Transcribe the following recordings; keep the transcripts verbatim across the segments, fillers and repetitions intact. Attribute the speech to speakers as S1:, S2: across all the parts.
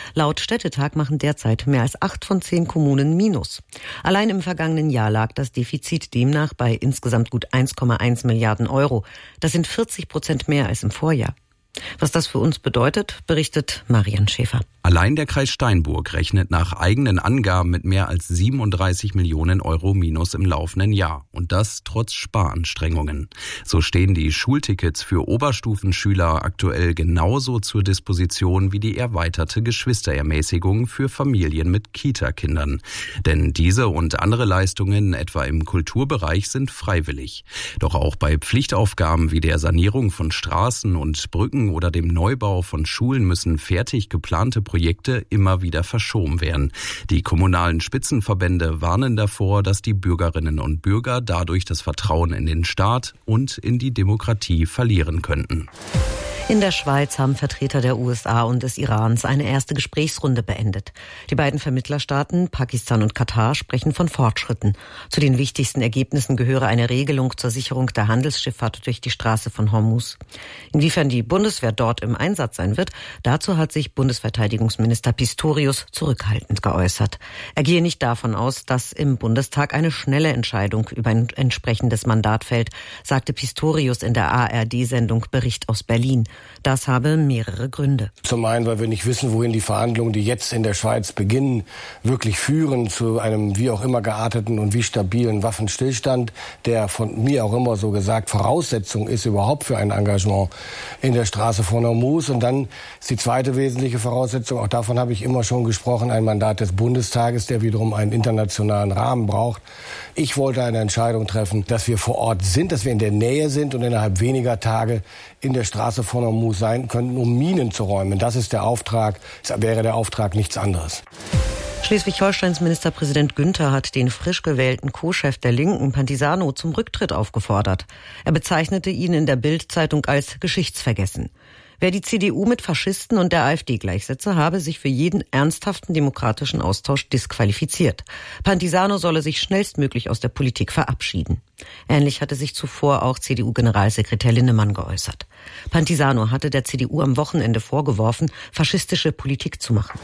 S1: Laut Städtetag machen derzeit mehr als acht von zehn Kommunen Minus. Allein im vergangenen Jahr lag das Defizit demnach bei insgesamt gut eins Komma eins Milliarden Euro. Das sind vierzig Prozent mehr als im Vorjahr. Was das für uns bedeutet, berichtet Marian Schäfer.
S2: Allein der Kreis Steinburg rechnet nach eigenen Angaben mit mehr als siebenunddreißig Millionen Euro Minus im laufenden Jahr. Und das trotz Sparanstrengungen. So stehen die Schultickets für Oberstufenschüler aktuell genauso zur Disposition wie die erweiterte Geschwisterermäßigung für Familien mit Kita-Kindern. Denn diese und andere Leistungen, etwa im Kulturbereich, sind freiwillig. Doch auch bei Pflichtaufgaben wie der Sanierung von Straßen und Brücken oder dem Neubau von Schulen müssen fertig geplante Projekte immer wieder verschoben werden. Die kommunalen Spitzenverbände warnen davor, dass die Bürgerinnen und Bürger dadurch das Vertrauen in den Staat und in die Demokratie verlieren könnten.
S1: In der Schweiz haben Vertreter der U S A und des Irans eine erste Gesprächsrunde beendet. Die beiden Vermittlerstaaten, Pakistan und Katar, sprechen von Fortschritten. Zu den wichtigsten Ergebnissen gehöre eine Regelung zur Sicherung der Handelsschifffahrt durch die Straße von Hormuz. Inwiefern die Bundeswehr dort im Einsatz sein wird, dazu hat sich Bundesverteidigungsminister Pistorius zurückhaltend geäußert. Er gehe nicht davon aus, dass im Bundestag eine schnelle Entscheidung über ein entsprechendes Mandat fällt, sagte Pistorius in der A R D-Sendung Bericht aus Berlin. Das habe mehrere Gründe.
S3: Zum einen, weil wir nicht wissen, wohin die Verhandlungen, die jetzt in der Schweiz beginnen, wirklich führen zu einem wie auch immer gearteten und wie stabilen Waffenstillstand, der von mir auch immer so gesagt Voraussetzung ist überhaupt für ein Engagement in der Straße von Hormuz. Und dann ist die zweite wesentliche Voraussetzung, auch davon habe ich immer schon gesprochen, ein Mandat des Bundestages, der wiederum einen internationalen Rahmen braucht. Ich wollte eine Entscheidung treffen, dass wir vor Ort sind, dass wir in der Nähe sind und innerhalb weniger Tage in der Straße von Hormuz sein könnten, um Minen zu räumen. Das ist der Auftrag, das wäre der Auftrag nichts anderes.
S1: Schleswig-Holsteins Ministerpräsident Günther hat den frisch gewählten Co-Chef der Linken, Pantisano, zum Rücktritt aufgefordert. Er bezeichnete ihn in der Bild-Zeitung als geschichtsvergessen. Wer die C D U mit Faschisten und der AfD gleichsetze, habe sich für jeden ernsthaften demokratischen Austausch disqualifiziert. Pantisano solle sich schnellstmöglich aus der Politik verabschieden. Ähnlich hatte sich zuvor auch C D U-Generalsekretär Linnemann geäußert. Pantisano hatte der C D U am Wochenende vorgeworfen, faschistische Politik zu machen.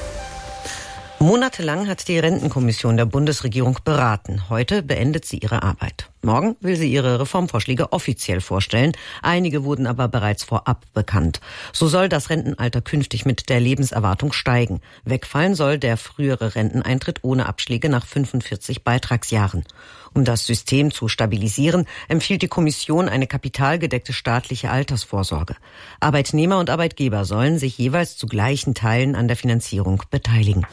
S1: Monatelang hat die Rentenkommission der Bundesregierung beraten. Heute beendet sie ihre Arbeit. Morgen will sie ihre Reformvorschläge offiziell vorstellen. Einige wurden aber bereits vorab bekannt. So soll das Rentenalter künftig mit der Lebenserwartung steigen. Wegfallen soll der frühere Renteneintritt ohne Abschläge nach fünfundvierzig Beitragsjahren. Um das System zu stabilisieren, empfiehlt die Kommission eine kapitalgedeckte staatliche Altersvorsorge. Arbeitnehmer und Arbeitgeber sollen sich jeweils zu gleichen Teilen an der Finanzierung beteiligen.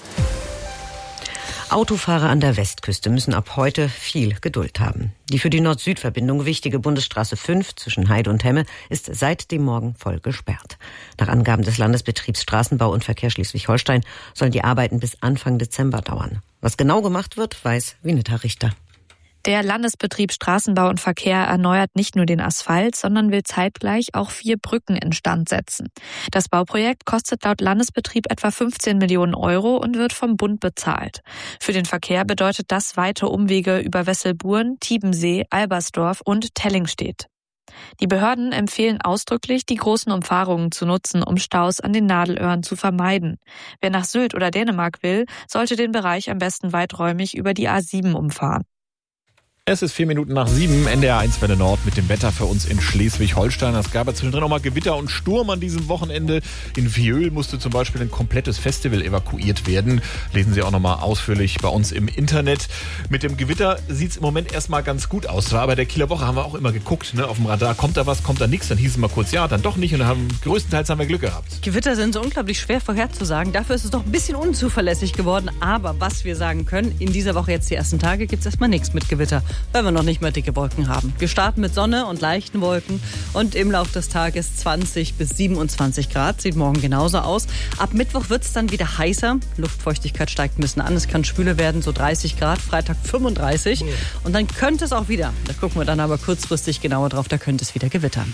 S1: Autofahrer an der Westküste müssen ab heute viel Geduld haben. Die für die Nord-Süd-Verbindung wichtige Bundesstraße fünf zwischen Heide und Hemme ist seit dem Morgen voll gesperrt. Nach Angaben des Landesbetriebs Straßenbau und Verkehr Schleswig-Holstein sollen die Arbeiten bis Anfang Dezember dauern. Was genau gemacht wird, weiß Vineta Richter.
S4: Der Landesbetrieb Straßenbau und Verkehr erneuert nicht nur den Asphalt, sondern will zeitgleich auch vier Brücken instand setzen. Das Bauprojekt kostet laut Landesbetrieb etwa fünfzehn Millionen Euro und wird vom Bund bezahlt. Für den Verkehr bedeutet das weite Umwege über Wesselburen, Tiebensee, Albersdorf und Tellingstedt. Die Behörden empfehlen ausdrücklich, die großen Umfahrungen zu nutzen, um Staus an den Nadelöhren zu vermeiden. Wer nach Sylt oder Dänemark will, sollte den Bereich am besten weiträumig über die A sieben umfahren.
S5: Es ist vier Minuten nach sieben, N D R eins Welle Nord mit dem Wetter für uns in Schleswig-Holstein. Es gab ja zwischendrin auch mal Gewitter und Sturm an diesem Wochenende. In Viöl musste zum Beispiel ein komplettes Festival evakuiert werden. Lesen Sie auch noch mal ausführlich bei uns im Internet. Mit dem Gewitter sieht es im Moment erstmal ganz gut aus. Aber bei der Kieler Woche haben wir auch immer geguckt, ne, auf dem Radar. Kommt da was, kommt da nichts? Dann hieß es mal kurz ja, dann doch nicht. Und dann haben, größtenteils haben wir Glück gehabt.
S6: Gewitter sind so unglaublich schwer vorherzusagen. Dafür ist es doch ein bisschen unzuverlässig geworden. Aber was wir sagen können, in dieser Woche jetzt die ersten Tage gibt es erstmal nichts mit Gewitter, weil wir noch nicht mal dicke Wolken haben. Wir starten mit Sonne und leichten Wolken und im Laufe des Tages zwanzig bis siebenundzwanzig Grad. Sieht morgen genauso aus. Ab Mittwoch wird es dann wieder heißer. Luftfeuchtigkeit steigt ein bisschen an. Es kann schwüler werden, so dreißig Grad. Freitag fünfunddreißig. Und dann könnte es auch wieder, da gucken wir dann aber kurzfristig genauer drauf, da könnte es wieder gewittern.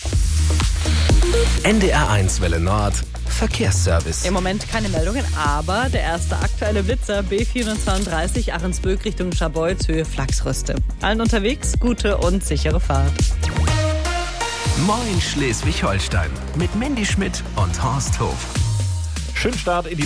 S7: N D R eins Welle Nord Verkehrsservice.
S6: Im Moment keine Meldungen, aber der erste aktuelle Blitzer B vierhundertzweiunddreißig Ahrensböck Richtung Scharbeutz, Höhe Flachsrüste. Allen unterwegs gute und sichere Fahrt.
S7: Moin Schleswig-Holstein mit Mandy Schmidt und Horst Hof.
S5: Schönen Start in die